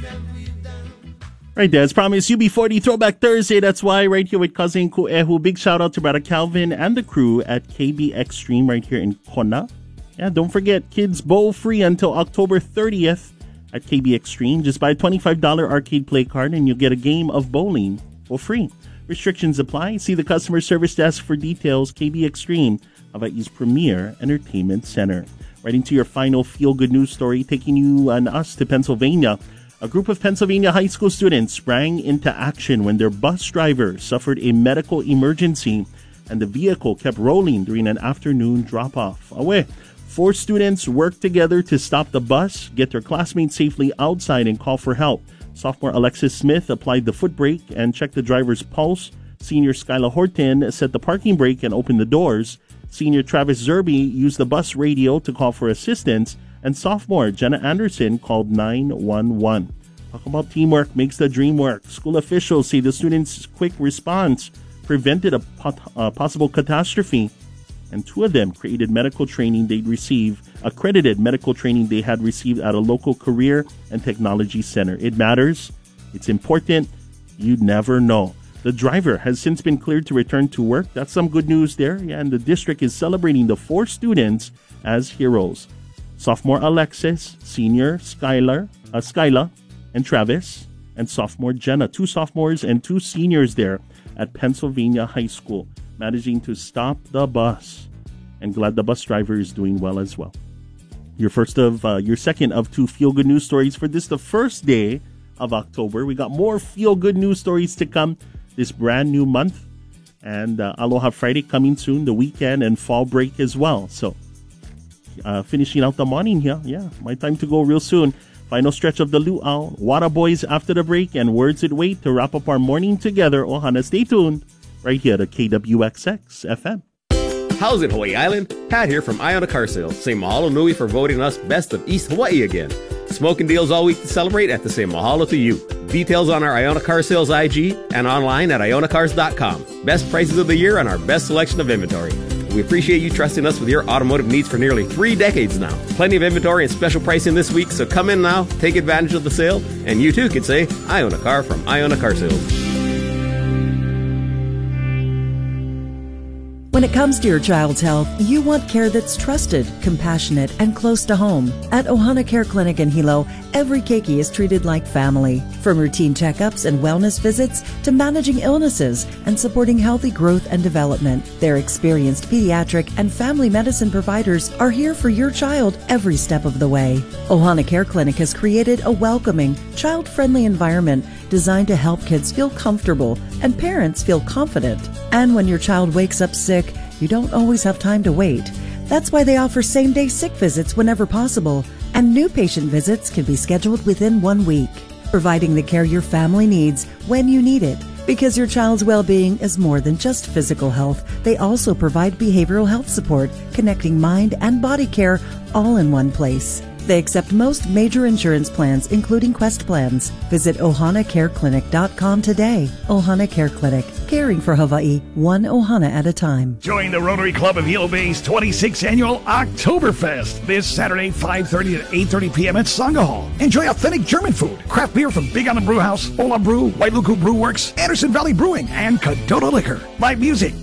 Right there, as promised, UB40 Throwback Thursday. That's why right here with Cousin Kuehu. Big shout out to Brother Calvin and the crew at KB Extreme right here in Kona. Yeah, don't forget, kids bowl free until October 30th at KB Extreme. Just buy a $25 arcade play card and you'll get a game of bowling for free. Restrictions apply. See the customer service desk for details. KB Extreme, Hawaii's premier entertainment center. Right into your final feel-good news story, taking you and us to Pennsylvania. A group of Pennsylvania high school students sprang into action when their bus driver suffered a medical emergency and the vehicle kept rolling during an afternoon drop-off. Away, 4 students worked together to stop the bus, get their classmates safely outside, and call for help. Sophomore Alexis Smith applied the foot brake and checked the driver's pulse. Senior Skyla Horton set the parking brake and opened the doors. Senior Travis Zerby used the bus radio to call for assistance. And sophomore Jenna Anderson called 911. Talk about teamwork makes the dream work. School officials say the students' quick response prevented a possible catastrophe. And 2 of them accredited medical training they had received at a local career and technology center. It matters. It's important. You never know. The driver has since been cleared to return to work. That's some good news there. Yeah, and the district is celebrating the 4 students as heroes. Sophomore Alexis, senior Skyla, and Travis, and sophomore Jenna. 2 sophomores and 2 seniors there at Pennsylvania High School, managing to stop the bus. And glad the bus driver is doing well as well. Your second of 2 feel-good news stories for this, the first day of October. We got more feel-good news stories to come this brand new month. And Aloha Friday coming soon, the weekend and fall break as well. So, finishing out the morning here. Yeah, my time to go real soon. Final stretch of the luau, Wada Boys after the break, and Words That Wait to wrap up our morning together. Ohana, stay tuned right here to KWXX FM. How's it, Hawaii Island? Pat here from Iona Car Sales. Say mahalo nui for voting us Best of East Hawaii again. Smoking deals all week to celebrate at the Say Mahalo to you. Details on our Iona Car Sales IG and online at ionacars.com. Best prices of the year on our best selection of inventory. We appreciate you trusting us with your automotive needs for nearly 3 decades now. Plenty of inventory and special pricing this week, so come in now, take advantage of the sale, and you too can say, I own a car from Iona Car Sales. When it comes to your child's health, you want care that's trusted, compassionate, and close to home. At Ohana Care Clinic in Hilo, every keiki is treated like family. From routine checkups and wellness visits to managing illnesses and supporting healthy growth and development, their experienced pediatric and family medicine providers are here for your child every step of the way. Ohana Care Clinic has created a welcoming, child-friendly environment designed to help kids feel comfortable and parents feel confident. And when your child wakes up sick, you don't always have time to wait. That's why they offer same-day sick visits whenever possible, and new patient visits can be scheduled within 1 week, providing the care your family needs when you need it. Because your child's well-being is more than just physical health, they also provide behavioral health support, connecting mind and body care all in one place. They accept most major insurance plans, including Quest plans. Visit ohanacareclinic.com today. Ohana Care Clinic, caring for Hawaii, one ohana at a time. Join the Rotary Club of Hilo Bay's 26th annual Oktoberfest this Saturday, 5:30 to 8:30 p.m. at Sangha Hall. Enjoy authentic German food, craft beer from Big Island Brew House, Ola Brew, Wailuku Brew Works, Anderson Valley Brewing, and Kadota Liquor. Live music,